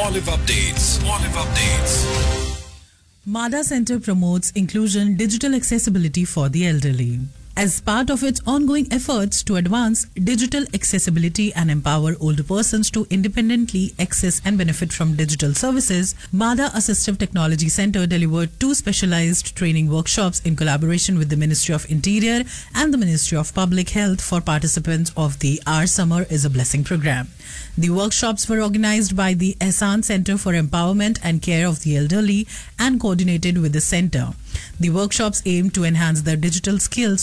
Olive Updates. Olive Updates. MADA Center promotes inclusion digital accessibility for the elderly. As part of its ongoing efforts to advance digital accessibility and empower older persons to independently access and benefit from digital services, MADA Assistive Technology Center delivered 2 specialized training workshops in collaboration with the Ministry of Interior and the Ministry of Public Health for participants of the Our Summer is a Blessing program. The workshops were organized by the Ehsan Center for Empowerment and Care of the Elderly and coordinated with the center. The workshops aim to enhance the digital skills